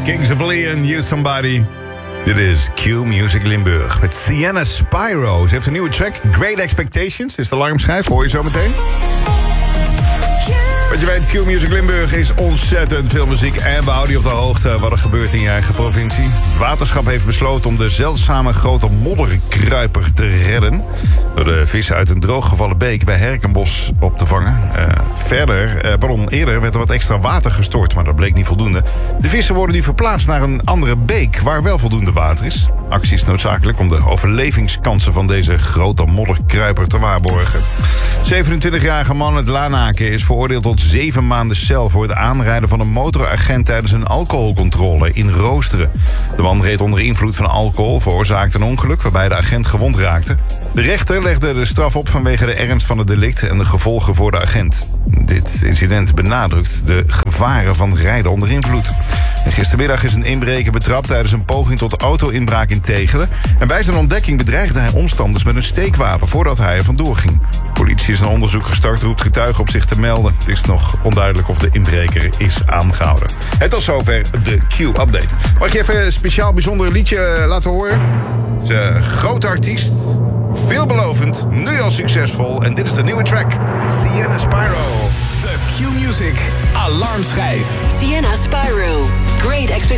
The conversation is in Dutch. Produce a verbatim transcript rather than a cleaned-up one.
Kings of Leon, You Somebody. Dit is Q Music Limburg met Sienna Spyro. Ze heeft een nieuwe track, Great Expectations. Is de alarmschijf, hoor je zo meteen. Wat je weet, Q Music Limburg is ontzettend veel muziek en we houden je op de hoogte wat er gebeurt in je eigen provincie. Het waterschap heeft besloten om de zeldzame grote modderkruiper te redden door de vissen uit een drooggevallen beek bij Herkenbos op te vangen. Uh, verder, uh, pardon, eerder werd er wat extra water gestort, maar dat bleek niet voldoende. De vissen worden nu verplaatst naar een andere beek waar wel voldoende water is. Actie is noodzakelijk om de overlevingskansen van deze grote modderkruiper te waarborgen. zevenentwintigjarige man uit Lanaken is veroordeeld tot zeven maanden cel voor het aanrijden van een motoragent tijdens een alcoholcontrole in Roosteren. De man reed onder invloed van alcohol, veroorzaakte een ongeluk waarbij de agent gewond raakte. De rechter legde de straf op vanwege de ernst van het delict en de gevolgen voor de agent. Dit incident benadrukt de gevaren van rijden onder invloed. En gistermiddag is een inbreker betrapt tijdens een poging tot auto-inbraak in Tegelen. En bij zijn ontdekking bedreigde hij omstanders met een steekwapen voordat hij er vandoor ging. Politie is een onderzoek gestart, roept getuigen op zich te melden. Het is nog onduidelijk of de inbreker is aangehouden. En tot zover de Q-update. Mag je even een speciaal bijzonder liedje laten horen? Het is een grote artiest, veelbelovend, nu al succesvol. En dit is de nieuwe track, Sienna Spyro. De Q-Music Alarmschijf. Sienna Spyro, Great Expectations.